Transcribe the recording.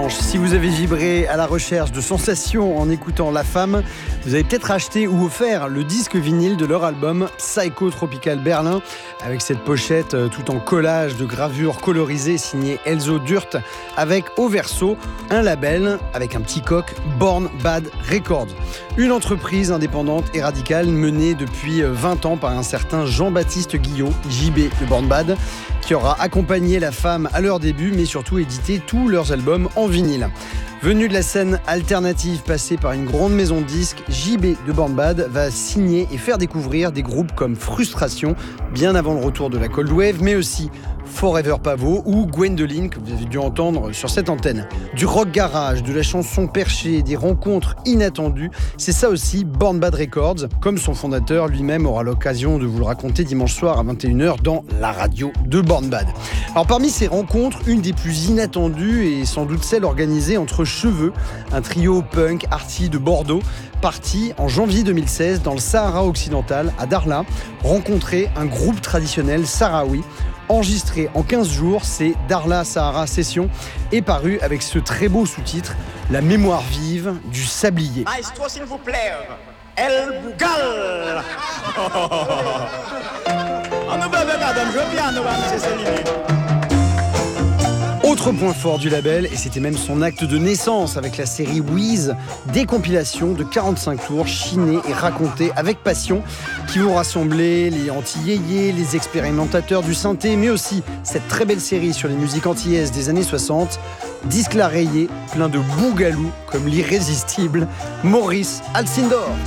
dimanche. Si vous avez vibré à la recherche de sensations en écoutant La Femme, vous avez peut-être acheté ou offert le disque vinyle de leur album Psycho Tropical Berlin, avec cette pochette tout en collage de gravures colorisées signée Elzo Durt, avec au verso un label avec un petit coq, Born Bad Records. Une entreprise indépendante et radicale menée depuis 20 ans par un certain Jean-Baptiste Guillot, JB de Born Bad, qui aura accompagné La Femme à leur début, mais surtout édité tous leurs albums en vinyle. Venu de la scène alternative passée par une grande maison de disques, JB de Born Bad va signer et faire découvrir des groupes comme Frustration, bien avant le retour de la Cold Wave, mais aussi Forever Pavot ou Gwendoline, que vous avez dû entendre sur cette antenne. Du rock garage, de la chanson perchée, des rencontres inattendues, c'est ça aussi Born Bad Records, comme son fondateur lui-même aura l'occasion de vous le raconter dimanche soir à 21h dans la radio de Born Bad. Alors parmi ces rencontres, une des plus inattendues est sans doute celle organisée entre Cheveux, un trio punk arty de Bordeaux, parti en janvier 2016 dans le Sahara occidental, à Darla, rencontrer un groupe traditionnel sahraoui. Enregistré en 15 jours, c'est Darla Sahara Session et paru avec ce très beau sous-titre « La mémoire vive du sablier ». Maestro, s'il vous plaît, El Bougal. Autre point fort du label, et c'était même son acte de naissance avec la série Wheeze, des compilations de 45 tours chinées et racontées avec passion qui vont rassembler les anti-yéyés, les expérimentateurs du synthé, mais aussi cette très belle série sur les musiques antillaises des années 60, disque la rayé, plein de bougalou comme l'irrésistible Maurice Alcindor.